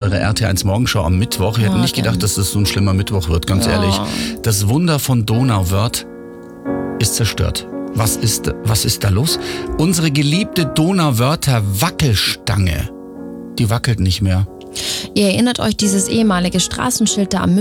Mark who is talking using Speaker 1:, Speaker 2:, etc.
Speaker 1: eure RT1 Morgenshow am Mittwoch. Ich hätte nicht gedacht, dass das so ein schlimmer Mittwoch wird, ganz ehrlich. Das Wunder von Donauwörth ist zerstört. Was ist da los? Unsere geliebte Donauwörther Wackelstange, die wackelt nicht mehr.
Speaker 2: Ihr erinnert euch, dieses ehemalige Straßenschild da am